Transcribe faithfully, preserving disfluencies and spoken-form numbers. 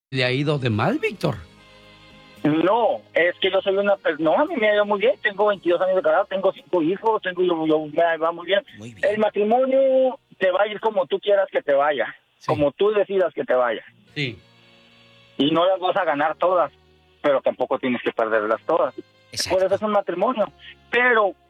¿Le ha ido de mal, Víctor? No, es que yo soy una persona, no, a mí me ha ido muy bien, tengo veintidós años de casado, tengo cinco hijos, tengo, yo, yo- me va muy bien. Muy bien. El matrimonio te va a ir como tú quieras que te vaya, Sí. como tú decidas que te vaya. Sí. Y no las vas a ganar todas, pero tampoco tienes que perderlas todas. Exacto. Por eso es un matrimonio. Pero